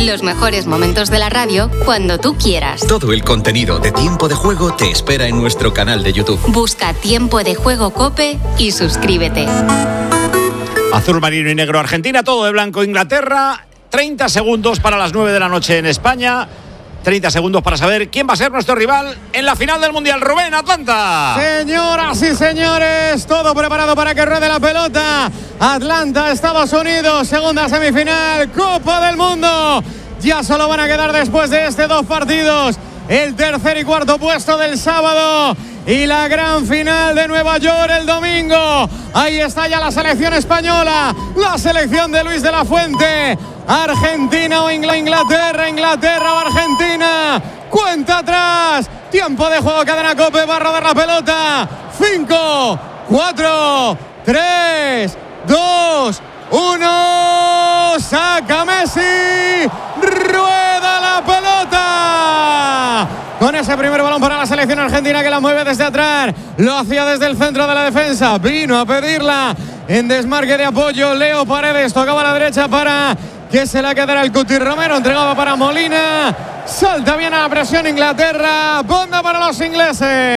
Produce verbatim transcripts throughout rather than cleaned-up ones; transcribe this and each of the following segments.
Los mejores momentos de la radio cuando tú quieras. Todo el contenido de Tiempo de Juego te espera en nuestro canal de YouTube. Busca Tiempo de Juego COPE y suscríbete. Azul marino y negro Argentina, todo de blanco Inglaterra. treinta segundos para las nueve de la noche en España. treinta segundos para saber quién va a ser nuestro rival en la final del Mundial. Rubén, Atlanta. Señoras y señores, todo preparado para que ruede la pelota. Atlanta, Estados Unidos, segunda semifinal, Copa del Mundo. Ya solo van a quedar después de este dos partidos el tercer y cuarto puesto del sábado y la gran final de Nueva York el domingo. Ahí está ya la selección española, la selección de Luis de la Fuente. Argentina o Inglaterra, Inglaterra o Argentina. Cuenta atrás, tiempo de juego, cadena COPE, va a rodar la pelota. cinco, cuatro, tres, dos, uno. Saca Messi, rueda la pelota. Con ese primer balón para la selección argentina que la mueve desde atrás. Lo hacía desde el centro de la defensa. Vino a pedirla en desmarque de apoyo Leo Paredes. Tocaba a la derecha para que se la quedara el Cuti Romero. Entregaba para Molina. Salta bien a la presión Inglaterra. Bonda para los ingleses.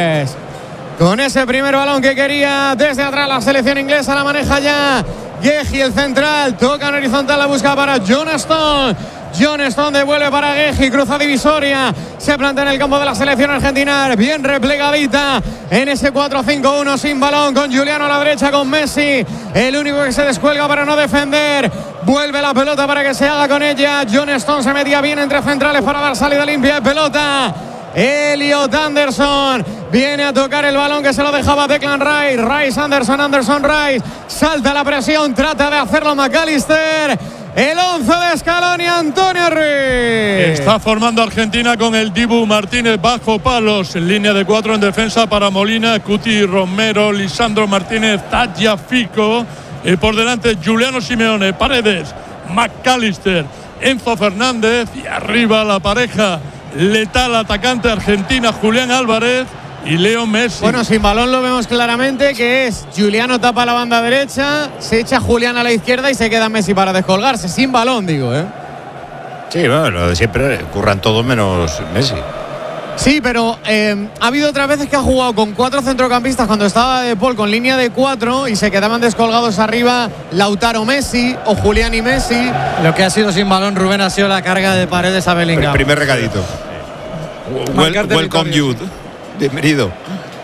Con ese primer balón que quería desde atrás la selección inglesa, la maneja ya Guehi, el central. Toca en horizontal, la busca para John Stone. John Stone devuelve para Guehi, cruza divisoria, se planta en el campo de la selección argentina, bien replegadita en ese cuatro cinco uno sin balón, con Juliano a la derecha, con Messi, el único que se descuelga para no defender. Vuelve la pelota para que se haga con ella. John Stone se metía bien entre centrales para dar salida limpia de pelota. Elliot Anderson viene a tocar el balón que se lo dejaba Declan Rice. Rice, Anderson, Anderson, Rice. Salta la presión, trata de hacerlo McAllister. El once de Scaloni, Antonio Ruiz. Está formando Argentina con el Dibu Martínez bajo palos. En línea de cuatro en defensa para Molina, Cuti Romero, Lisandro Martínez, Tagliafico. Y por delante Juliano Simeone, Paredes, McAllister, Enzo Fernández. Y arriba la pareja letal atacante argentina, Julián Álvarez y Leo Messi. Bueno, sin balón lo vemos claramente, que es Juliano tapa la banda derecha, se echa Julián a la izquierda y se queda Messi para descolgarse. Sin balón, digo, ¿eh? Sí, bueno, lo de siempre, curran todos menos Messi. Sí, pero eh, ha habido otras veces que ha jugado con cuatro centrocampistas cuando estaba De Paul con línea de cuatro y se quedaban descolgados arriba Lautaro Messi o Julián y Messi. Lo que ha sido sin balón, Rubén, ha sido la carga de Paredes a Bellingham. El primer recadito. Well, welcome you. Bienvenido.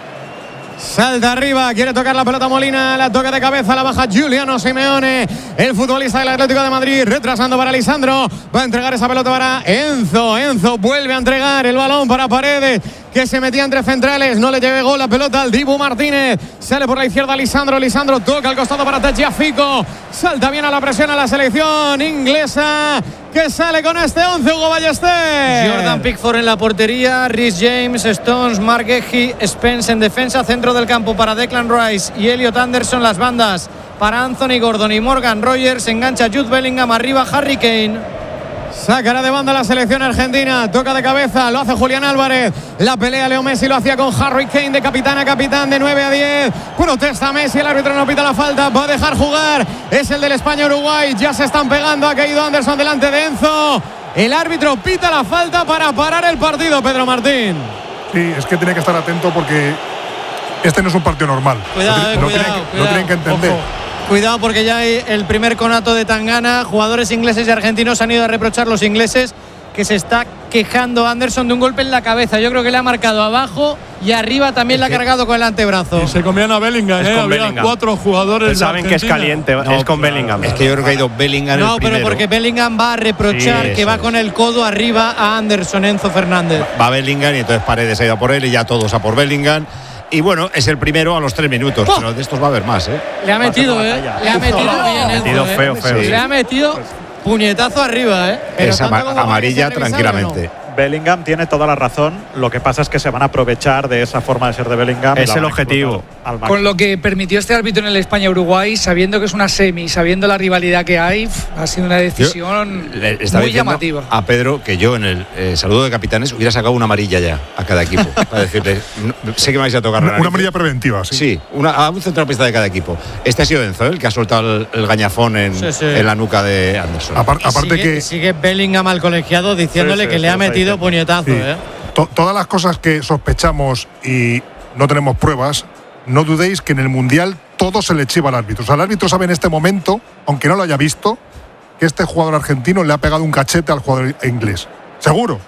Salta arriba, quiere tocar la pelota Molina, la toca de cabeza, la baja Juliano Simeone, el futbolista del Atlético de Madrid, retrasando para Lisandro, va a entregar esa pelota para Enzo, Enzo vuelve a entregar el balón para Paredes, que se metía entre centrales, no le llegó la pelota al Dibu Martínez, sale por la izquierda Lisandro, Lisandro toca al costado para Tagliafico, salta bien a la presión a la selección inglesa, que sale con este once, Hugo Ballester. Jordan Pickford en la portería, Rhys James, Stones, Mark Guehi, Spence en defensa, centro del campo para Declan Rice y Elliot Anderson, las bandas para Anthony Gordon y Morgan Rogers, engancha Jude Bellingham, arriba Harry Kane. Sacará de banda la selección argentina, toca de cabeza, lo hace Julián Álvarez, la pelea Leo Messi, lo hacía con Harry Kane de capitán a capitán, de nueve a diez, protesta Messi, el árbitro no pita la falta, va a dejar jugar, es el del España-Uruguay, ya se están pegando, ha caído Anderson delante de Enzo, el árbitro pita la falta para parar el partido, Pedro Martín. Sí, es que tiene que estar atento porque este no es un partido normal. Cuidado, lo, eh, lo, cuidado, tienen, cuidado. lo tienen que entender. Ojo. Cuidado porque ya hay el primer conato de Tangana. Jugadores ingleses y argentinos han ido a reprochar los ingleses, que se está quejando Anderson de un golpe en la cabeza. Yo creo que le ha marcado abajo y arriba también le ha cargado con el antebrazo. Y se comían a Bellingham, es ¿eh? con Había Bellingham. cuatro jugadores. Pues saben de que es caliente, No, es con claro. Bellingham. Es que yo creo que ha ido Bellingham No, el pero primero. porque Bellingham va a reprochar Sí, que va es. con el codo arriba a Anderson, Enzo Fernández. Va Bellingham y entonces Paredes ha ido a por él y ya todos a por Bellingham. Y bueno, es el primero a los tres minutos, ¡Oh! pero de estos va a haber más, ¿eh? Le ha metido, ¿eh? Le ha metido bien, Enzo, metido ¿eh? feo, feo. Le ha metido puñetazo arriba, ¿eh? Es ama- tanto como amarilla para que se revise, tranquilamente. ¿o Bellingham tiene toda la razón. Lo que pasa es que se van a aprovechar de esa forma de ser de Bellingham. Es el objetivo. Con lo que permitió este árbitro en el España-Uruguay, sabiendo que es una semi, sabiendo la rivalidad que hay, ha sido una decisión muy llamativa. A Pedro que yo en el eh, saludo de capitanes hubiera sacado una amarilla ya a cada equipo para decirle, no, sé que me vais a tocar. Una, una amarilla preventiva, sí. Sí, una, a un centrocampista de cada equipo. Este ha sido Enzo, el que ha soltado el, el gañafón en, sí, sí. en la nuca de Anderson. Apar, aparte sigue, que sigue Bellingham al colegiado diciéndole sí, sí, que le ha metido puñetazo. Sí. ¿eh? To, todas las cosas que sospechamos y no tenemos pruebas, no dudéis que en el Mundial todo se le chiva al árbitro. O sea, el árbitro sabe en este momento, aunque no lo haya visto, que este jugador argentino le ha pegado un cachete al jugador inglés. Seguro.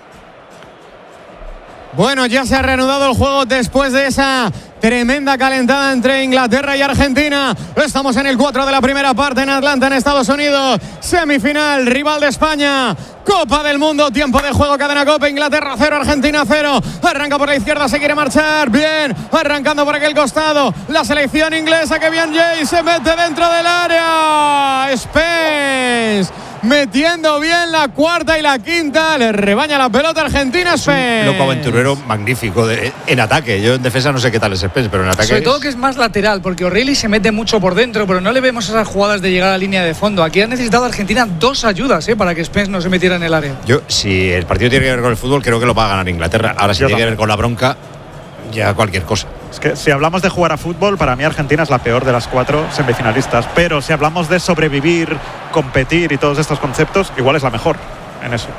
Bueno, ya se ha reanudado el juego después de esa tremenda calentada entre Inglaterra y Argentina. Estamos en el cuatro de la primera parte en Atlanta, en Estados Unidos. Semifinal, rival de España. Copa del Mundo, tiempo de juego, cadena Copa. Inglaterra cero, Argentina cero. Arranca por la izquierda, se quiere marchar. Bien, arrancando por aquel costado. La selección inglesa, que bien Jay se mete dentro del área. Spence metiendo bien la cuarta y la quinta. Le rebaña la pelota Argentina. Spence. Un loco aventurero magnífico de, en ataque. Yo en defensa no sé qué tal es Spence, pero en ataque. Sobre es... todo que es más lateral, porque O'Reilly se mete mucho por dentro, pero no le vemos esas jugadas de llegar a la línea de fondo. Aquí ha necesitado Argentina dos ayudas ¿eh? para que Spence no se metiera en el área. Yo, si el partido tiene que ver con el fútbol, creo que lo va a ganar Inglaterra. Ahora, si Yo tiene también. que ver con la bronca, ya cualquier cosa. Es que si hablamos de jugar a fútbol, para mí Argentina es la peor de las cuatro semifinalistas. Pero si hablamos de sobrevivir, competir y todos estos conceptos, igual es la mejor en eso.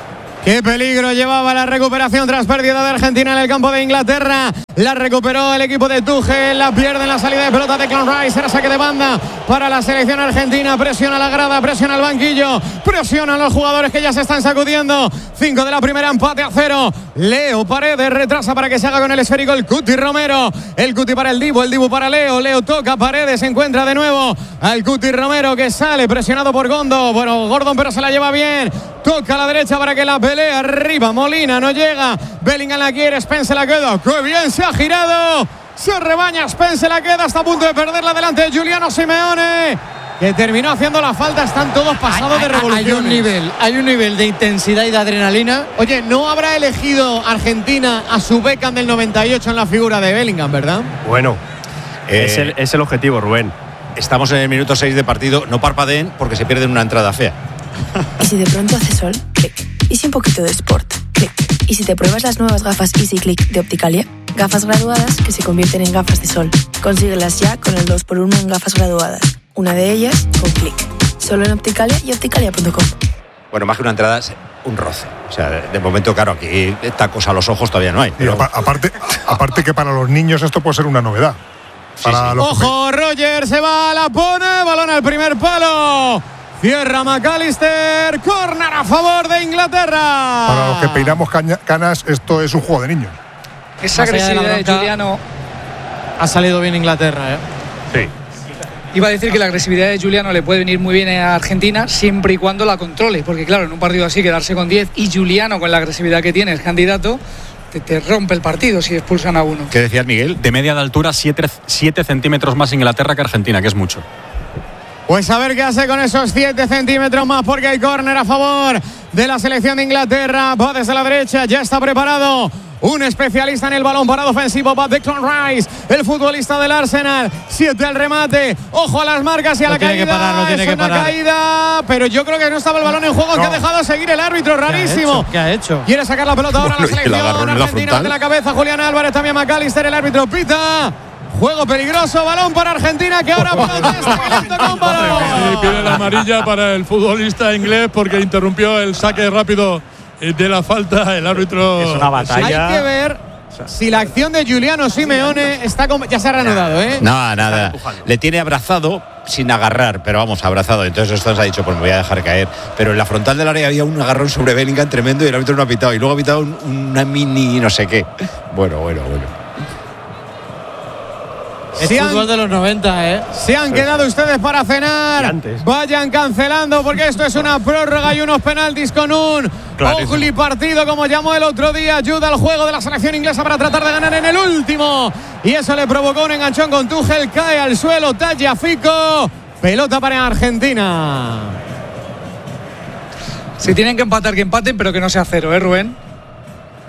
Qué peligro llevaba la recuperación tras pérdida de Argentina en el campo de Inglaterra. La recuperó el equipo de Tuchel, la pierde en la salida de pelota de Declan Rice. Era saque de banda para la selección argentina. Presiona la grada, presiona el banquillo, presionan los jugadores que ya se están sacudiendo. Cinco de la primera, empate a cero. Leo Paredes retrasa para que se haga con el esférico el Cuti Romero. El Cuti para el Dibu, el Dibu para Leo. Leo toca, Paredes se encuentra de nuevo al Cuti Romero, que sale presionado por Gondo. Bueno, Gordon, pero se la lleva bien. Toca a la derecha para que la pelea arriba. Molina no llega. Bellingham la quiere. Spence la queda. ¡Qué bien se ha girado! Se rebaña. Spence la queda. Está a punto de perderla delante de Giuliano Simeone, que terminó haciendo la falta. Están todos pasados hay, de revoluciones. Hay un nivel, hay un nivel de intensidad y de adrenalina. Oye, no habrá elegido Argentina a su Beckham del noventa y ocho en la figura de Bellingham, ¿verdad? Bueno, eh, es, el, es el objetivo, Rubén. Estamos en el minuto seis de partido. No parpadeen porque se pierden una entrada fea. ¿Y si de pronto hace sol? Clic. ¿Y si un poquito de sport? Clic. ¿Y si te pruebas las nuevas gafas Easy Click de Opticalia? Gafas graduadas que se convierten en gafas de sol. Consíguelas ya con el dos por uno en gafas graduadas. Una de ellas con Clic. Solo en Opticalia y opticalia punto com. Bueno, más que una entrada, un roce. O sea, de, de momento, claro, aquí tacos a los ojos todavía no hay. Pero... Y aparte, aparte que para los niños esto puede ser una novedad. Sí, sí. Ojo, Roger se va, la pone, balón al primer palo. Cierra McAllister, córner a favor de Inglaterra. Para los que peinamos caña, canas, esto es un juego de niños. Esa agresividad de Giuliano. Ha salido bien Inglaterra, ¿eh? Sí. Iba a decir que la agresividad de Giuliano le puede venir muy bien a Argentina siempre y cuando la controle, porque claro, en un partido así quedarse con diez y Giuliano con la agresividad que tiene, es candidato, te, te rompe el partido si expulsan a uno. ¿Qué decías, Miguel? De media de altura, siete centímetros más Inglaterra que Argentina, que es mucho. Pues a ver qué hace con esos siete centímetros más, porque hay córner a favor de la selección de Inglaterra. Va desde la derecha, ya está preparado un especialista en el balón parado ofensivo, va Declan Rice, el futbolista del Arsenal. Siete al remate, ojo a las marcas y a no la tiene caída. Que parar, no tiene es que una parar. caída, pero yo creo que no estaba el balón en juego, no. Que ha dejado seguir el árbitro, rarísimo. ¿Qué ha hecho? Quiere sacar la pelota ahora bueno, la selección la argentina de la cabeza. Julián Álvarez, también McAllister, el árbitro pita. Juego peligroso, balón para Argentina, que ahora protesta con balón. Sí, pide la amarilla para el futbolista inglés porque interrumpió el saque rápido de la falta. El árbitro. Es una batalla. Hay que ver si la acción de Giuliano Simeone está con... ya se ha reanudado, ¿eh? No, nada. Le tiene abrazado sin agarrar, pero vamos, abrazado. Entonces esto se ha dicho, pues me voy a dejar caer. Pero en la frontal del área había un agarrón sobre Bellingham tremendo y el árbitro no ha pitado. Y luego ha pitado un, una mini no sé qué. Bueno, bueno, bueno. Es fútbol de los noventa, ¿eh? Se han quedado ustedes para cenar. Vayan cancelando porque esto es una prórroga y unos penaltis con un ugly partido, como llamó el otro día. Ayuda al juego de la selección inglesa para tratar de ganar en el último. Y eso le provocó un enganchón con Tuchel. Cae al suelo Tagliafico. Pelota para Argentina. Si tienen que empatar, que empaten, pero que no sea cero, ¿eh, Rubén?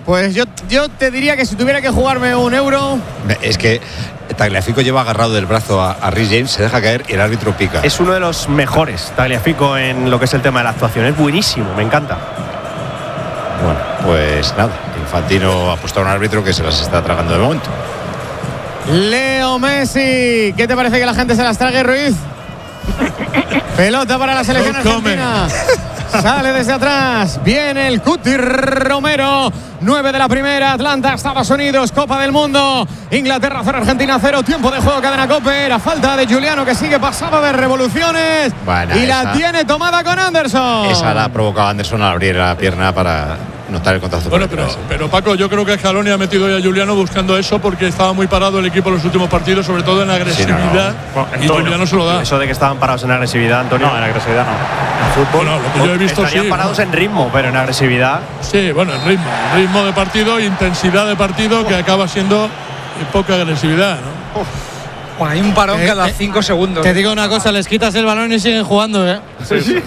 Pues yo, yo te diría que si tuviera que jugarme un euro. Es que Tagliafico lleva agarrado del brazo a, a Rhys James, se deja caer y el árbitro pica. Es uno de los mejores, Tagliafico, en lo que es el tema de la actuación. Es buenísimo, me encanta. Bueno, pues nada, Infantino ha puesto a un árbitro que se las está tragando de momento. Leo Messi, ¿qué te parece que la gente se las trague, Ruiz? Pelota para la selección No come. argentina. Sale desde atrás. Viene el Cuti Romero. nueve de la primera. Atlanta, Estados Unidos. Copa del Mundo. Inglaterra cero, Argentina cero. Tiempo de juego, cadena COPE. La falta de Giuliano, que sigue pasado de revoluciones. Bueno, y esa, la tiene tomada con Anderson. Esa la ha provocado Anderson al abrir la pierna para notar el contacto. Bueno, pero, pero Paco, yo creo que Scaloni ha metido ya a Giuliano buscando eso porque estaba muy parado el equipo en los últimos partidos, sobre todo en agresividad. Sí, no, no. Y Giuliano se lo da. Eso de que estaban parados en agresividad, Antonio. No, en agresividad no. En fútbol, bueno, lo que yo he visto estarían sí, parados ¿no? en ritmo, pero en agresividad. Sí, bueno, el ritmo, el ritmo de partido, intensidad de partido que acaba siendo poca agresividad, ¿no? Bueno, hay un parón Eh, cada eh, cinco segundos. Te digo una cosa, les quitas el balón y siguen jugando, ¿eh? Sí, sí.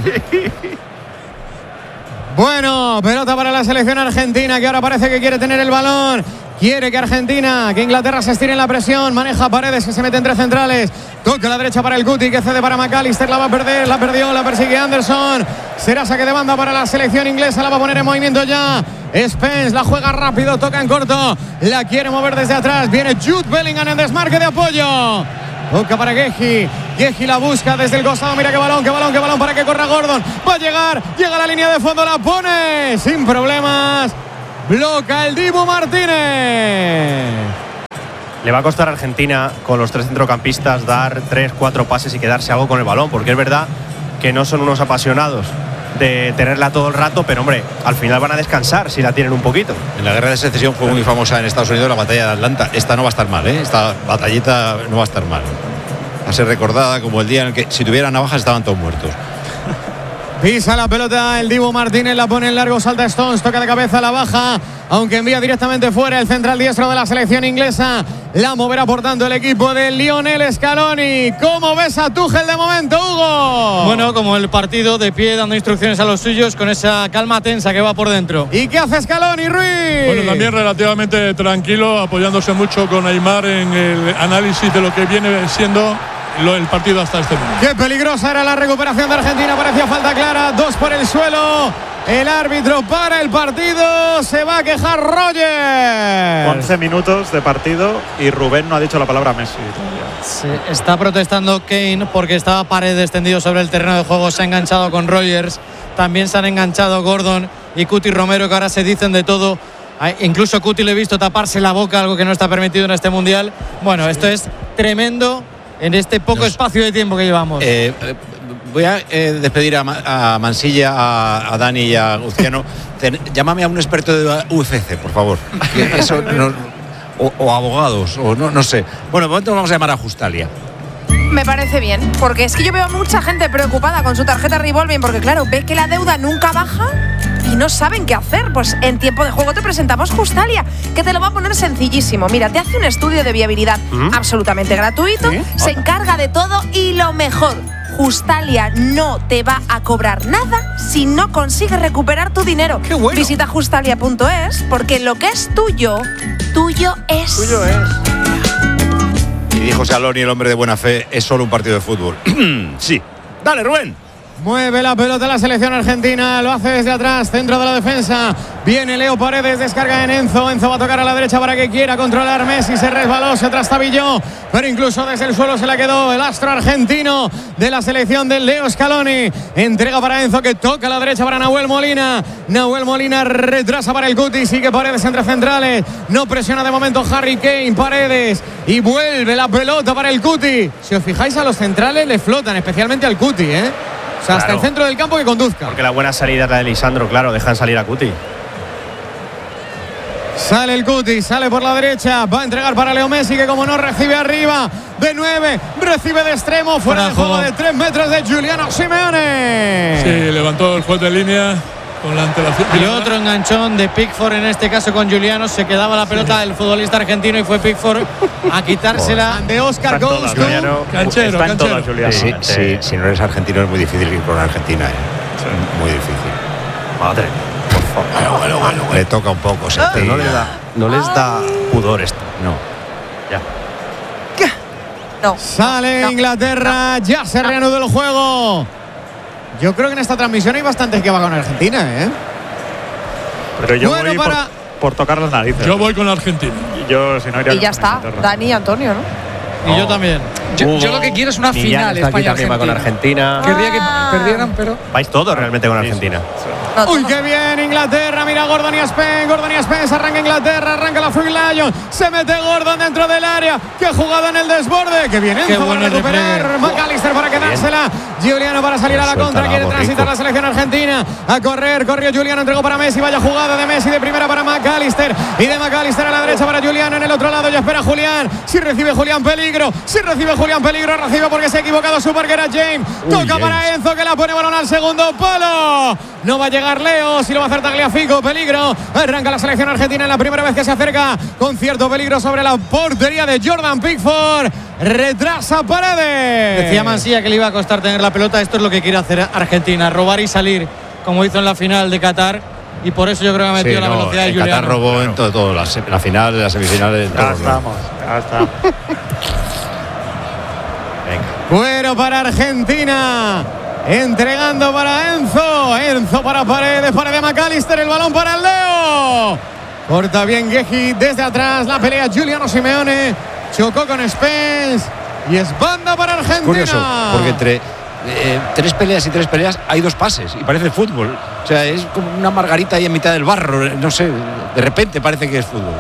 Bueno, pelota para la selección argentina, que ahora parece que quiere tener el balón. Quiere que Argentina, que Inglaterra se estire en la presión. Maneja Paredes, que se mete entre centrales. Toca a la derecha para el Cuti, que cede para McAllister. La va a perder, la perdió, la persigue Anderson. Será saque de banda para la selección inglesa. La va a poner en movimiento ya. Spence la juega rápido, toca en corto. La quiere mover desde atrás. Viene Jude Bellingham en desmarque de apoyo. Toca para Geji. Geji la busca desde el costado. Mira qué balón, qué balón, qué balón para que corra Gordon. Va a llegar, llega a la línea de fondo, la pone sin problemas. Bloca el Dibu Martínez. Le va a costar a Argentina con los tres centrocampistas dar tres, cuatro pases y quedarse algo con el balón, porque es verdad que no son unos apasionados de tenerla todo el rato, pero hombre, al final van a descansar si la tienen un poquito. En la guerra de secesión fue muy famosa en Estados Unidos la batalla de Atlanta. Esta no va a estar mal, ¿eh? Esta batallita no va a estar mal. Va a ser recordada como el día en el que si tuviera navajas estaban todos muertos. Pisa la pelota el Dibu Martínez, la pone en largo, salta Stones, toca de cabeza, la baja, aunque envía directamente fuera el central diestro de la selección inglesa. La moverá por tanto el equipo de Lionel Scaloni. ¿Cómo ves a Tuchel de momento, Hugo? Bueno, como el partido, de pie, dando instrucciones a los suyos con esa calma tensa que va por dentro. ¿Y qué hace Scaloni, Ruiz? Bueno, también relativamente tranquilo, apoyándose mucho con Aimar en el análisis de lo que viene siendo Lo, el partido hasta este momento. Qué peligrosa era la recuperación de Argentina, parecía falta clara, dos por el suelo. El árbitro para el partido, se va a quejar Roger. once minutos de partido y Rubén no ha dicho la palabra Messi todavía. Se está protestando Kane porque estaba Paredes tendido sobre el terreno de juego, se ha enganchado con Rogers, también se han enganchado Gordon y Cuti Romero, que ahora se dicen de todo. Incluso Cuti le he visto taparse la boca, algo que no está permitido en este mundial. Bueno, sí. Esto es tremendo en este poco Nos, espacio de tiempo que llevamos. Eh, voy a eh, despedir a, a Mansilla, a, a Dani y a Luciano. Ten, llámame a un experto de U F C, por favor. Que eso no, o, o abogados, o no, no sé. Bueno, de momento vamos a llamar a Justalia. Me parece bien, porque es que yo veo a mucha gente preocupada con su tarjeta revolving, porque claro, ve que la deuda nunca baja y no saben qué hacer. Pues en tiempo de juego te presentamos Justalia, que te lo va a poner sencillísimo. Mira, te hace un estudio de viabilidad ¿Mm? absolutamente gratuito, ¿Sí? se encarga de todo y lo mejor, Justalia no te va a cobrar nada si no consigues recuperar tu dinero. ¡Qué bueno! Visita justalia punto es, porque lo que es tuyo, tuyo es. Tuyo es. Y dijo Scaloni, el hombre de buena fe, es solo un partido de fútbol. Sí. Dale, Rubén. Mueve la pelota la selección argentina, lo hace desde atrás, centro de la defensa. Viene Leo Paredes, descarga en Enzo. Enzo va a tocar a la derecha para que quiera controlar Messi. Se resbaló, se trastabilló, pero incluso desde el suelo se la quedó el astro argentino de la selección de Leo Scaloni. Entrega para Enzo, que toca a la derecha para Nahuel Molina. Nahuel Molina retrasa para el Cuti. Sigue Paredes entre centrales. No presiona de momento Harry Kane. Paredes. Y vuelve la pelota para el Cuti. Si os fijáis, a los centrales le flotan, especialmente al Cuti, ¿eh? O sea, hasta claro. el centro del campo que conduzca. Porque la buena salida es la de Lisandro, claro, dejan salir a Cuti. Sale el Cuti, sale por la derecha, va a entregar para Leo Messi, que como no recibe arriba, de nueve, recibe de extremo, fuera de juego de tres metros de Giuliano Simeone. Sí, levantó el juez de línea con la antelación. Y otro enganchón de Pickford, en este caso con Giuliano, se quedaba la pelota del sí. futbolista argentino y fue Pickford a quitársela de Oscar Ghost. Canchero, canchero. Sí, sí, si no eres argentino es muy difícil ir con Argentina, ¿eh? Sí. Muy difícil. Madre. Bueno, bueno, bueno, le toca un poco. Se Pero no les da, no les da pudor esto. No. Ya. No. Sale No. Inglaterra, ya se reanudó el juego. Yo creo que en esta transmisión hay bastantes que va con Argentina, ¿eh? Pero yo Bueno, voy para- por, por tocar las narices. Yo voy con Argentina. Y yo, si no, iría Y ya con está, Inglaterra. Dani y Antonio, ¿no? Y yo también. Yo, yo lo que quiero es una Millán final está aquí también, va con España-Argentina. Argentina. Querría que Ah. perdieran, pero. Vais todos realmente con Argentina. No, Uy, tú qué bien Inglaterra, mira Gordon y Spence, Gordon y Spence, arranca Inglaterra, arranca la Free Lion, se mete Gordon dentro del área, qué jugada en el desborde, qué bien Enzo Qué para bueno el recuperar, repliegue. McAllister para quedársela, Giuliano para salir a la Suéltala, contra, quiere Borrico. transitar la selección argentina, a correr, corrió Giuliano, entregó para Messi, vaya jugada de Messi de primera para McAllister, y de McAllister a la derecha para Giuliano, en el otro lado ya espera Julián, si recibe Julián peligro, si recibe Julián peligro, recibe porque se ha equivocado su que era James, toca para Enzo que la pone balón al segundo palo, no va a llegar Leo, si lo va a hacer Tagliafico, peligro, arranca la selección argentina en la primera vez que se acerca con cierto peligro sobre la portería de Jordan Pickford, retrasa Paredes. Decía Mansilla que le iba a costar tener la pelota. Esto es lo que quiere hacer Argentina, robar y salir, como hizo en la final de Qatar. Y por eso yo creo que ha metido Sí, la no, velocidad de el Giuliano. Qatar robó en todo, todo la, se- la final, las semifinales. Ya todo, ¿no? estamos, ya estamos. Bueno para Argentina, entregando para Enzo, Enzo para Paredes, Paredes McAllister, el balón para el Leo. Corta bien Geji desde atrás, la pelea Giuliano Simeone, chocó con Spence y es banda para Argentina. Curioso, porque entre eh, tres peleas y tres peleas hay dos pases y parece fútbol. O sea, es como una margarita ahí en mitad del barro. No sé, de repente parece que es fútbol.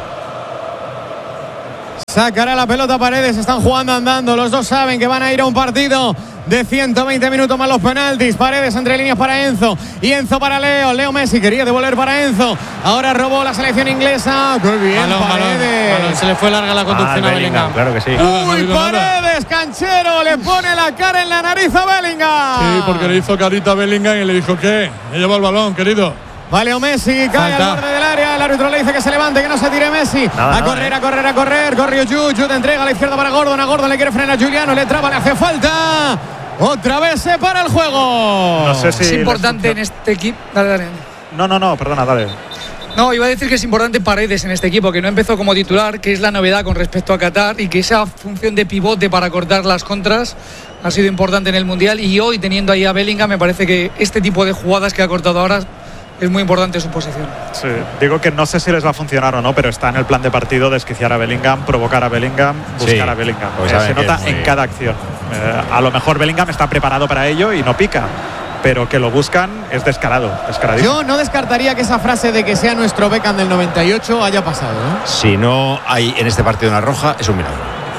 Sacará la pelota Paredes, están jugando andando, los dos saben que van a ir a un partido de ciento veinte minutos más los penaltis. Paredes entre líneas para Enzo y Enzo para Leo, Leo Messi quería devolver para Enzo, ahora robó la selección inglesa, qué bien Balón, balón, Paredes. balón. Se le fue larga la conducción Ah, a Bellingham. Claro que sí. Ah, no ha Uy, habido nada. Paredes, canchero, le pone la cara en la nariz a Bellingham. Sí, porque le hizo carita a Bellingham y le dijo que me lleva el balón, querido. Vale, o Messi cae Falta. al borde del área. El árbitro le dice que se levante, que no se tire Messi. Nada, a nada, correr, eh. a correr, a correr. Corrió Jude. Jude entrega a la izquierda para Gordon. A Gordon le quiere frenar a Giuliano. Le traba, le hace falta. Otra vez se para el juego. No sé si Es les importante en funciona. este equipo. Dale, dale. No, no, no, perdona, dale. No, iba a decir que es importante Paredes en este equipo, que no empezó como titular, que es la novedad con respecto a Qatar, y que esa función de pivote para cortar las contras ha sido importante en el Mundial. Y hoy, teniendo ahí a Bellingham, me parece que este tipo de jugadas que ha cortado ahora es muy importante su posición. Sí, digo que no sé si les va a funcionar o no, pero está en el plan de partido desquiciar a Bellingham, provocar a Bellingham, buscar Sí, a Bellingham. pues Eh, saben se que nota es muy- en cada acción. Eh, a lo mejor Bellingham está preparado para ello y no pica, pero que lo buscan es descarado, descaradísimo. Yo no descartaría que esa frase de que sea nuestro Beckham del noventa y ocho haya pasado, ¿eh? Si no hay en este partido una roja, es un milagro.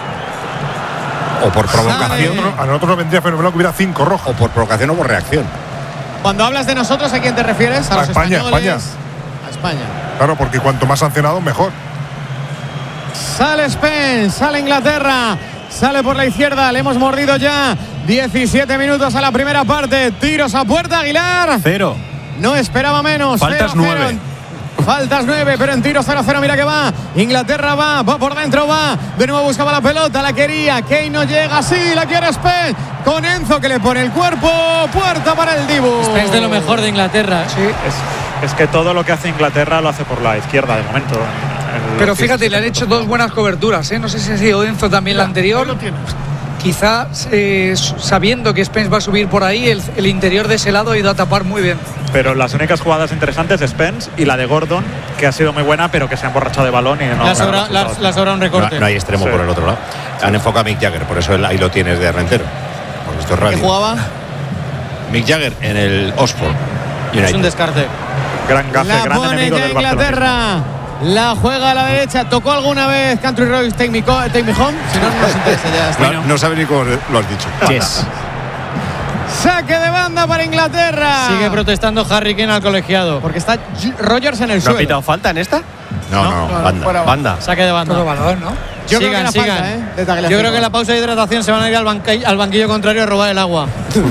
O por provocación, A nosotros nos vendría fenomenal que hubiera cinco rojos. o por provocación o por reacción. Cuando hablas de nosotros, ¿a quién te refieres? A, A los España, españoles. A España. Claro, porque cuanto más sancionados, mejor. Sale Spence, sale Inglaterra, sale por la izquierda, le hemos mordido ya. diecisiete minutos a la primera parte, tiros a puerta, Aguilar. Cero. No esperaba menos. Faltas cero, cero. nueve. Faltas nueve, pero en tiro cero cero, mira que va. Inglaterra va, va por dentro, va. De nuevo buscaba la pelota, la quería. Kane no llega, sí, la quiere Spence. Con Enzo que le pone el cuerpo. Puerta para el Dibu. Spence de lo mejor de Inglaterra. Sí. Es, es que todo lo que hace Inglaterra lo hace por la izquierda de momento. El- Pero el- fíjate, le han hecho dos buenas coberturas, ¿eh? No sé si ha sido Enzo también la anterior. Quizá eh, sabiendo que Spence va a subir por ahí, el, el interior de ese lado ha ido a tapar muy bien. Pero las únicas jugadas interesantes de Spence y la de Gordon, que ha sido muy buena, pero que se ha emborrachado de balón y no. Le ha no sobra- ha le ha- resultado. le ha sobrado un recorte. No, no hay extremo Sí. por el otro lado. Han enfocado a Mick Jagger, por eso él- ahí lo tienes de rentero. Porque esto es ¿Qué radio. jugaba? Mick Jagger en el Oxford Es un United. descarte. Gran gafe, La gran pone enemigo ya del Barcelona. Inglaterra. La juega a la derecha. ¿Tocó alguna vez Country Roads Take Me, Co- Take Me Home? Si no, no nos interesa ya. está. No, no sabe ni cómo lo has dicho. Yes. Saque de banda para Inglaterra. Sigue protestando Harry Kane al colegiado. Porque está G- Rogers en el ¿No ha suelo. pitado falta en esta? No, no, no, banda. fuera. Banda. Saque de banda. Todo balón, ¿no? Yo creo que sigan, era sigan. falta, ¿eh? De Tagliafico. Yo creo que en la pausa de hidratación se van a ir al, banqui- al banquillo contrario a robar el agua.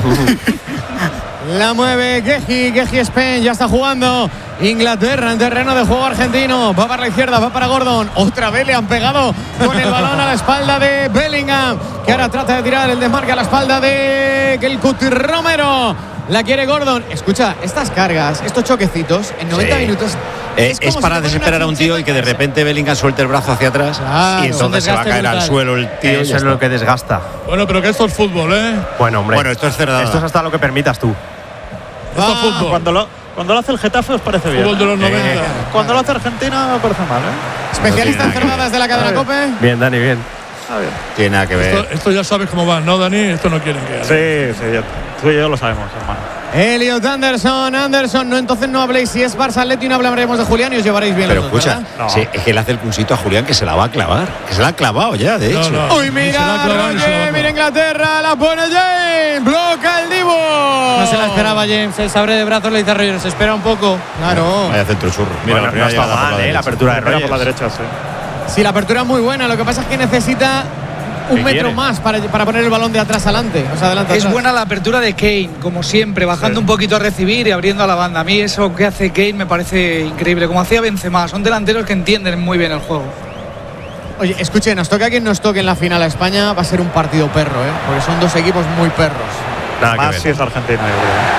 La mueve Geji, Geji Spence, ya está jugando Inglaterra en terreno de juego argentino. Va para la izquierda, va para Gordon. Otra vez le han pegado con el balón a la espalda de Bellingham, que ahora trata de tirar el desmarque a la espalda de el Cuti Romero. La quiere Gordon. Escucha, estas cargas, estos choquecitos, en noventa Sí. minutos. Eh, es es, como para si te ponen desesperar a un tío y que de repente Bellingham suelte el brazo hacia atrás Claro, y entonces se va a desgaste caer al brutal. suelo el tío. y Eso ya es está. lo que desgasta. Bueno, pero que esto es fútbol, ¿eh? Bueno, hombre. Bueno, esto es cerdada. Esto es hasta lo que permitas tú. Esto es fútbol. Cuando lo, cuando lo hace el Getafe os parece bien. Fútbol de los noventa. Eh, cuando lo hace Argentina me parece mal, ¿eh? Especialista en No tiene nada cerradas de la cadena COPE. Bien, Dani, bien. A ver. Tiene nada que ver. Esto, esto ya sabes cómo va, ¿no, Dani? Esto no quieren que haga. Sí, sí, ya- tú y yo lo sabemos, hermano. Elliot Anderson, Anderson, no, entonces no habléis si es Barça Atleti, no hablaremos de Julián y os llevaréis bien Pero los dos, escucha, ¿verdad? sí, es que le hace el puntito a Julián que se la va a clavar. Que se la ha clavado ya, de No, hecho. no. Uy, Ni se la mira, ha clavado ni se la va a Roger, mira clavar. Inglaterra, la pone James, bloca el Divo. No se la esperaba James, el sabre de brazos le dice a Roger, se espera un poco. Claro. Vaya centro churro. Mira, Bueno, la primera no está llegada por mal, ¿eh? La derecha. apertura de Mira por la Rogers. derecha, sí. Sí, la apertura es muy buena, lo que pasa es que necesita un ¿Qué metro quiere? más para, para poner el balón de atrás adelante. O sea, adelante Es atrás. buena la apertura de Kane, como siempre, bajando Sí. un poquito a recibir y abriendo a la banda. A mí eso que hace Kane me parece increíble, como hacía Benzema. Son delanteros que entienden muy bien el juego. Oye, escuchen, nos toca quien nos toque en la final a España, va a ser un partido perro, ¿eh? Porque son dos equipos muy perros. Nada que Más ver. si es Argentina, yo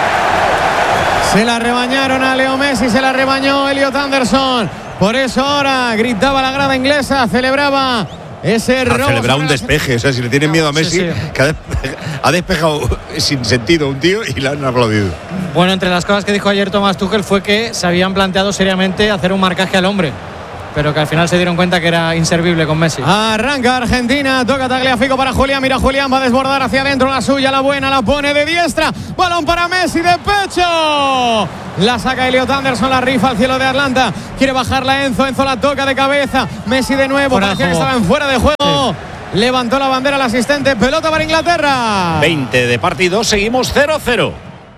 creo. Se la rebañaron a Leo Messi, se la rebañó Elliot Anderson. Por eso ahora gritaba la grada inglesa, celebraba ese Ha robo. celebrado un sobre la- despeje. O sea, si le tienen miedo a Messi, Sí, sí. que ha despe- ha despejado sin sentido un tío y le han aplaudido. Bueno, entre las cosas que dijo ayer Thomas Tuchel fue que se habían planteado seriamente hacer un marcaje al hombre, pero que al final se dieron cuenta que era inservible con Messi. Arranca Argentina, toca Tagliafico para Julián, mira Julián, va a desbordar hacia adentro, la suya, la buena, la pone de diestra, balón para Messi de pecho, la saca Elliot Anderson, la rifa al cielo de Atlanta, quiere bajarla Enzo, Enzo la toca de cabeza, Messi de nuevo, Fuera de parecía que juego. estaban fuera de juego, levantó la bandera el asistente, pelota para Inglaterra. veinte de partido, seguimos cero cero.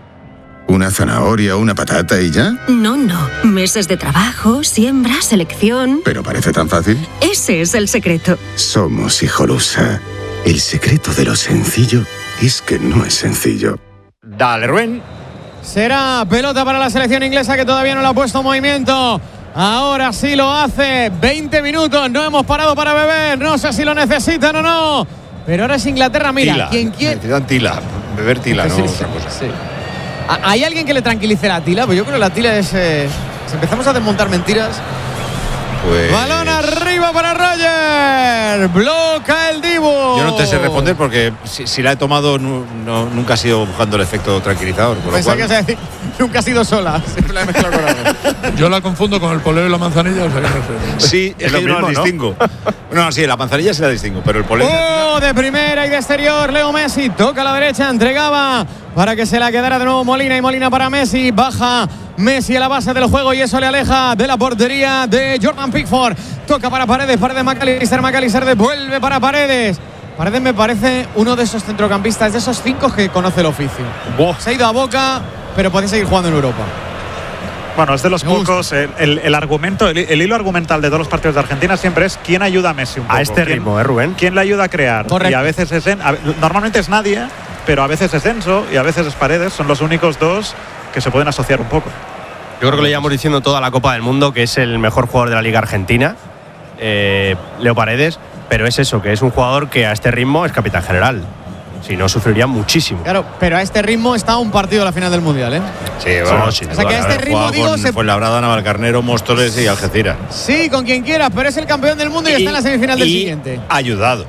¿Una zanahoria o una patata y ya? No, no. Meses de trabajo, siembra, selección. Pero parece tan fácil. Ese es el secreto. Somos Hijolusa. El secreto de lo sencillo es que no es sencillo. Dale, Rubén. Será pelota para la selección inglesa que todavía no la ha puesto en movimiento. Ahora sí lo hace. veinte minutos. No hemos parado para beber. No sé si lo necesitan o no. Pero ahora es Inglaterra. Mira, Tila. quien quiere. Necesitan tila. Beber tila, no Sí, otra sí, cosa. sí. ¿Ha- ¿Hay alguien que le tranquilice la tila? Pues yo creo que la tila es. eh, si empezamos a desmontar mentiras. Pues Balón arriba para Roger. Bloca el Divo. yo no te sé responder porque si, si la he tomado nu- no- nunca ha sido buscando el efecto tranquilizador. Por lo Pensé cual, que ibas a decir, nunca ha sido sola. Siempre la he mezclado con algo. Yo la confundo con el poleo y la manzanilla, o sea que no sé. sí, es, Es que lo yo no mismo, la ¿no? distingo. No, sí, la manzanilla sí la distingo, pero el polen. Oh, de primera y de exterior, Leo Messi toca a la derecha, entregaba para que se la quedara de nuevo Molina y Molina para Messi, baja Messi a la base del juego y eso le aleja de la portería de Jordan Pickford, toca para Paredes, Paredes McAllister, McAllister devuelve para Paredes. Paredes me parece uno de esos centrocampistas, de esos cinco que conoce el oficio. Se ha ido a Boca, pero puede seguir jugando en Europa. Bueno, es de los Me gusta. pocos. El, el- el argumento, el, el hilo argumental de todos los partidos de Argentina siempre es quién ayuda a Messi un poco. A este ¿Quién- ritmo, ¿eh, Rubén? ¿Quién le ayuda a crear? Correcto. Y a veces es en- a- normalmente es nadie, pero a veces es Enzo y a veces es Paredes. Son los únicos dos que se pueden asociar un poco. Yo creo que le llevamos diciendo toda la Copa del Mundo que es el mejor jugador de la Liga Argentina, eh, Leo Paredes, pero es eso, que es un jugador que a este ritmo es capitán general. Si no, sufriría muchísimo. Claro, pero a este ritmo está un partido a la final del Mundial, ¿eh? Sí, bueno, sin O sea que a este ritmo, digo, con se- Fuenlabrada, Navalcarnero, Móstoles y Algeciras. Sí, con quien quiera, pero es el campeón del mundo y, está en la semifinal del y siguiente. ayudado.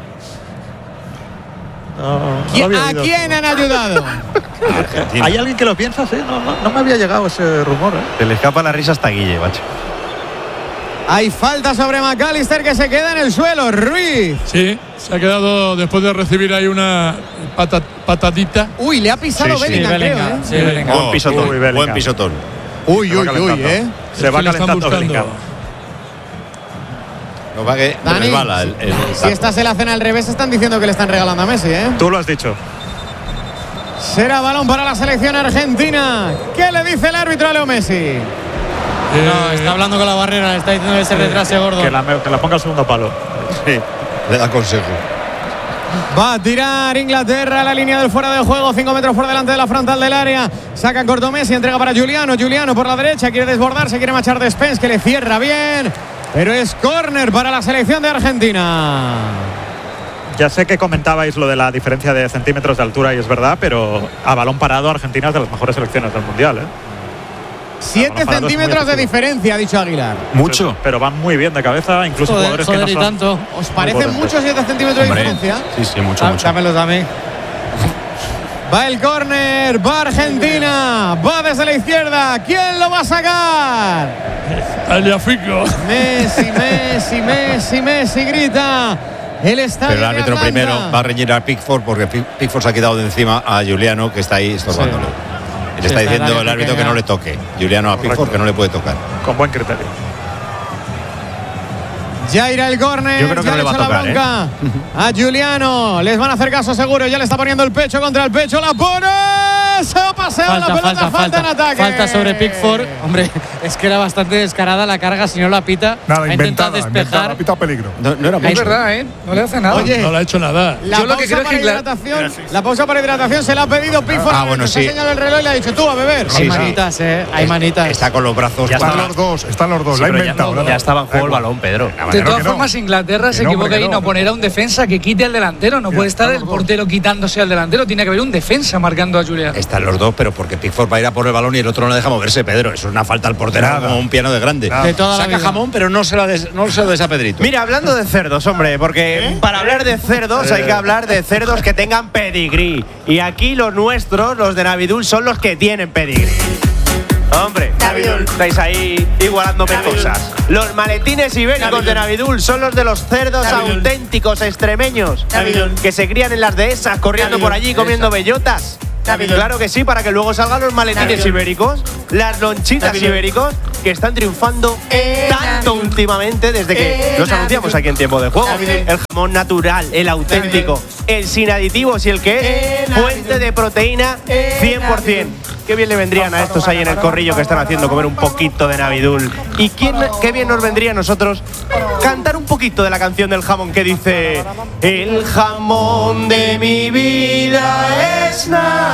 ¿Qui- ¿A quién han ayudado? Argentina. ¿Hay alguien que lo piensa? Sí, no, no, no me había llegado ese rumor. ¿eh? Se le escapa la risa hasta Guille, macho. Hay falta sobre McAllister que se queda en el suelo. Ruiz. Sí, se ha quedado después de recibir ahí una pata- patadita. Uy, le ha pisado Sí, sí. Bellingham, creo, ¿eh? Sí, Bellingham. Oh, Buen pisotón. uy, Uy, Bellingham. buen pisotón. Uy, Se va uy, uy, calentando. ¿eh? Se Es va que le están calentando buscando. Bellingham. No va que Dani, resbala el, el Si taco. esta se la hacen al revés, están diciendo que le están regalando a Messi, ¿eh? Tú lo has dicho. Será balón para la selección argentina. ¿Qué le dice el árbitro a Leo Messi? Eh, No, está hablando con la barrera, le está diciendo que se retrase gordo. Que la, que la ponga al segundo palo. Sí, le da consejo. Va a tirar Inglaterra a la línea del fuera de juego, cinco metros por delante de la frontal del área. Saca corto Messi, entrega para Giuliano. Giuliano por la derecha, quiere desbordar, se quiere marchar de Spence, que le cierra bien. Pero es córner para la selección de Argentina. Ya sé que comentabais lo de la diferencia de centímetros de altura y es verdad, pero a balón parado Argentina es de las mejores selecciones del Mundial, ¿eh? Siete centímetros de diferencia, ha dicho Aguilar. Mucho. Pero van muy bien de cabeza, incluso Joder, jugadores joder, que y no son. tanto. ¿Os parecen muchos siete centímetros de Hombre, diferencia? Sí, sí, mucho, Dá- mucho. Dámelos a mí. Va el córner, va Argentina, va desde la izquierda. ¿Quién lo va a sacar? Tagliafico. Messi, Messi, Messi, Messi, grita. El estadio Pero el árbitro de Atlanta. primero va a reñir a Pickford porque Pickford se ha quitado de encima a Juliano, que está ahí estorbándole. Sí. Le Sí, está está el diciendo área el árbitro pequeña. que no le toque. Juliano a Pickford Correcto. que no le puede tocar. Con buen criterio. Ya irá el córner. Yo creo que ya no le va a echa la tocar, bronca a Juliano. Les van a hacer caso seguro. Ya le está poniendo el pecho contra el pecho. La pone. Se ha paseado la Falta, pelota. falta, falta. en ataque. Falta sobre Pickford. Hombre, es que era bastante descarada la carga. Si no la pita, Nada, ha inventada, intentado inventada, despejar. pita peligro. No, no era Es mucho. verdad, ¿eh? No le hace nada. Oye, No le ha hecho nada. La Yo lo que pausa creo para que Ingla- hidratación, la pausa para hidratación se la ha pedido Pickford. Ah, bueno, Se ha sí. señalado el reloj y le ha dicho tú a beber. Hay Sí, sí. manitas, eh. Hay manitas. Está con los brazos. Ya Están está. los dos, están los dos. Sí, la ha pero ya, inventado. ya ¿no? estaba en juego el Da balón, Pedro. De Claro todas que no. formas, Inglaterra Que se no, equivoca hombre, ahí, que no no. poner a un defensa que quite al delantero. No puede estar el están los dos. portero quitándose al delantero. Tiene que haber un defensa marcando a Julián. Están los dos, pero porque Pickford va a ir a por el balón y el otro no deja moverse, Pedro. Eso es una falta al portero Nada. como un piano de grande. Nada. De toda la Saca vida. jamón, pero no se, la des- no se lo des a Pedrito. Mira, hablando de cerdos, hombre, porque para hablar de cerdos hay que hablar de cerdos que tengan pedigrí. Y aquí los nuestros, los de Navidul, son los que tienen pedigrí. Hombre, Navidul. estáis ahí igualándome cosas. Los maletines ibéricos de Navidul son los de los cerdos Navidul. auténticos extremeños Navidul. que se crían en las dehesas, corriendo Navidul. por allí comiendo bellotas. Navidul. Claro que sí, para que luego salgan los maletines Navidul. ibéricos, las lonchitas Navidul. ibéricos, que están triunfando Eh, tanto Navidul. últimamente desde que Eh, los anunciamos Navidul. aquí en Tiempo de Juego. Navidul. El jamón natural, el auténtico, Navidul. el sin aditivos y el que Eh, es Navidul. fuente de proteína Eh, cien por cien. Qué bien le vendrían a estos ahí en el corrillo que están haciendo comer un poquito de Navidul. Y quién, qué bien nos vendría a nosotros cantar un poquito de la canción del jamón que dice: el jamón de mi vida es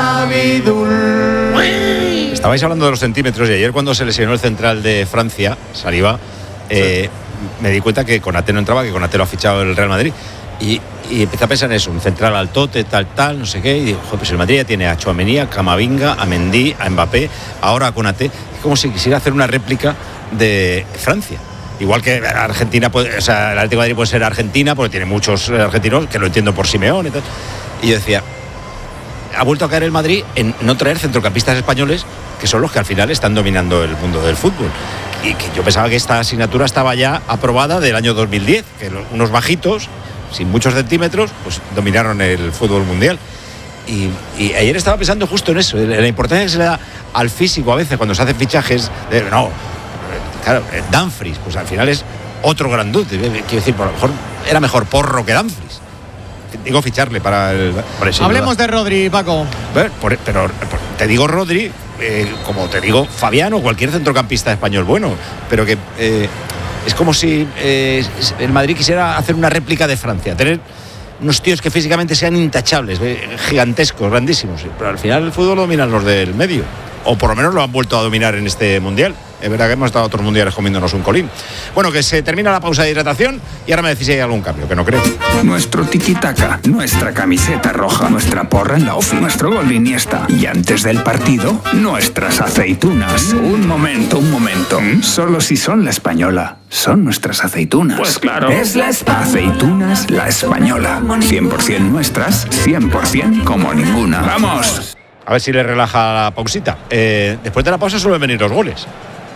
Navidul. Estabais hablando de los centímetros y ayer cuando se lesionó el central de Francia, Saliba, eh, me di cuenta que Konaté no entraba, que Konaté lo ha fichado el Real Madrid. Y, y empecé a pensar en eso, un central altote, tal, tal, no sé qué. Y digo, joder, pues el Madrid ya tiene a Tchouaméni, a Camavinga, a Mendy, a Mbappé, ahora a Konaté. Es como si quisiera hacer una réplica de Francia. Igual que Argentina, puede, o sea, el Atlético de Madrid puede ser Argentina, porque tiene muchos eh, argentinos, que lo entiendo por Simeone y tal. Y yo decía, ha vuelto a caer el Madrid en no traer centrocampistas españoles, que son los que al final están dominando el mundo del fútbol. Y que yo pensaba que esta asignatura estaba ya aprobada del año dos mil diez, que lo- unos bajitos, sin muchos centímetros, pues dominaron el fútbol mundial. Y, y ayer estaba pensando justo en eso, en la importancia que se le da al físico a veces cuando se hacen fichajes. De, no, claro, eh, Dumfries, pues al final es otro grandote. Quiero decir, por lo mejor era mejor Porro que Dumfries. Digo ficharle para el. para ese Hablemos de Rodri, Paco. Ver, por- pero por- te digo Rodri, eh, como te digo Fabián o cualquier centrocampista español bueno, pero que eh, es como si eh, el Madrid quisiera hacer una réplica de Francia, tener unos tíos que físicamente sean intachables, eh, gigantescos, grandísimos, pero al final el fútbol lo dominan los del medio, o por lo menos lo han vuelto a dominar en este mundial. Es verdad que hemos estado otros mundiales comiéndonos un colín. Bueno, que se termina la pausa de hidratación y ahora me decís si hay algún cambio, que no creo. Nuestro tiki-taka, nuestra camiseta roja, nuestra porra en la ofi, nuestro gol de Iniesta. Y antes del partido, nuestras aceitunas. Un momento, un momento. Solo si son la española. Son nuestras aceitunas. Pues claro. Es la espa- Aceitunas La Española. cien por cien nuestras, cien por cien como ninguna. ¡Vamos! A ver si le relaja la pausita. Eh, después de la pausa suelen venir los goles.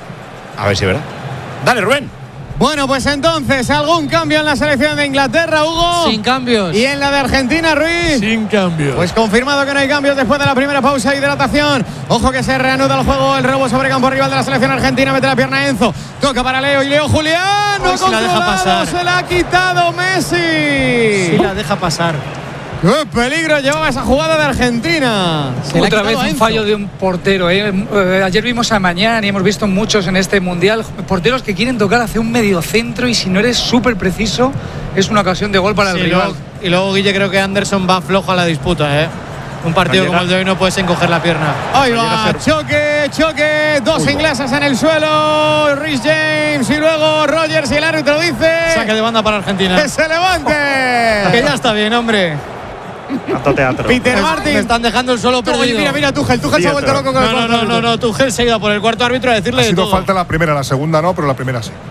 A ver si es verdad. Dale, Rubén. Bueno, pues entonces, ¿algún cambio en la selección de Inglaterra, Hugo? Sin cambios. ¿Y en la de Argentina, Ruiz? Sin cambios. Pues confirmado que no hay cambios después de la primera pausa de hidratación. Ojo que se reanuda el juego, el robo sobre campo rival de la selección argentina. Mete la pierna Enzo. Toca para Leo y Leo Julián. No Uy, si la deja controlado, pasar. se la ha quitado Messi. Sí la deja pasar. ¡Qué peligro llevaba esa jugada de Argentina! Se la ha Otra quitado vez a un Enzo. fallo de un portero. ¿eh? Eh, ayer vimos a Mañana y hemos visto muchos en este mundial. Porteros que quieren tocar hacia un medio centro y si no eres súper preciso, es una ocasión de gol para Sí, el rival. luego- y luego, Guille, creo que Anderson va flojo a la disputa, ¿eh? Un partido No llega. como el de hoy no puedes encoger la pierna. Ahí No llega va, a ser- choque, choque ataque. Dos Uy, ingleses en el suelo. Rhys James y luego Rogers y el árbitro dice... Saque de banda para Argentina. ¡Que se levante! Que ya está bien, hombre. Tanto teatro. Peter Martin. Me están dejando el suelo perdido. Oye, mira, mira, Tuchel. Tuchel se ha vuelto loco con el no, cuarto no, no, no, no, Tuchel se ha ido por el cuarto árbitro a decirle ha de sido todo. falta la primera, la segunda no, pero la primera sí.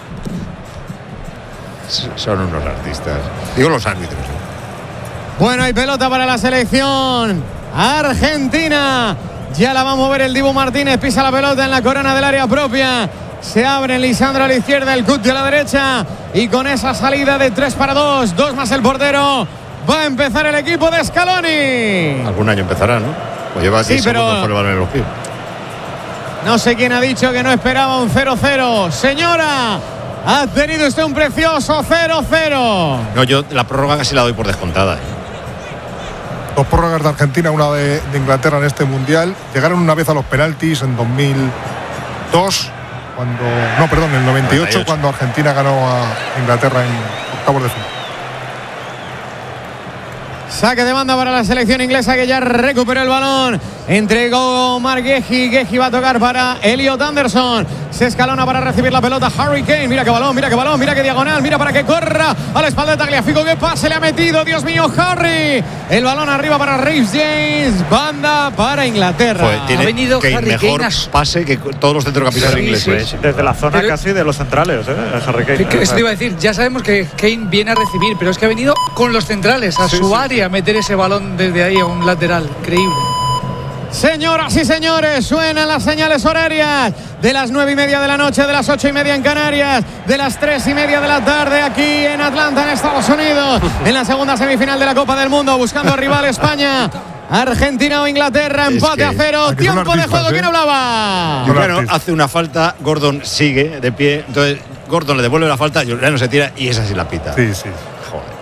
Son unos artistas. Digo los árbitros. Bueno, hay pelota para la selección argentina. Ya la va a mover el Dibu Martínez. Pisa la pelota en la corona del área propia. Se abre Lisandro a la izquierda, el Cuti a la derecha. Y con esa salida de tres para dos, dos más el portero, va a empezar el equipo de Scaloni. Algún año empezará, ¿no? Pues lleva sí, pero con el balón en los pies. No sé quién ha dicho que no esperaba un cero cero. Señora, ha tenido usted un precioso cero cero. No, yo la prórroga casi la doy por descontada. Dos prórrogas de Argentina, una de, de Inglaterra en este mundial. Llegaron una vez a los penaltis en dos mil dos, cuando no, perdón, en el noventa y ocho, noventa y ocho, cuando Argentina ganó a Inglaterra en octavos de final. Saque de banda para la selección inglesa, que ya recuperó el balón. Entregó Omar Geji. Geji va a tocar para Elliot Anderson. Se escalona para recibir la pelota Harry Kane. Mira qué balón, mira qué balón, mira qué diagonal. Mira para que corra a la espalda de Tagliafico. Qué pase le ha metido, Dios mío, Harry. El balón arriba para Rhys James. Banda para Inglaterra. Joder, tiene ha venido Kane Harry mejor Kane a... pase que todos los centrocampistas sí, ingleses. sí. Desde la zona pero, casi de los centrales, ¿eh? Harry Kane. Que, eso te iba a decir, ya sabemos que Kane viene a recibir, pero es que ha venido con los centrales a sí, su sí. área a meter ese balón desde ahí a un lateral. Increíble. Señoras y señores, suenan las señales horarias de las nueve y media de la noche, de las ocho y media en Canarias, de las tres y media de la tarde aquí en Atlanta, en Estados Unidos, en la segunda semifinal de la Copa del Mundo, buscando rival España, Argentina o Inglaterra, empate a cero, tiempo artistas, de juego. ¿eh? ¿Quién hablaba? Juliano hace una falta, Gordon sigue de pie, entonces Gordon le devuelve la falta, Juliano se tira y esa sí la pita. Sí, sí. Joder.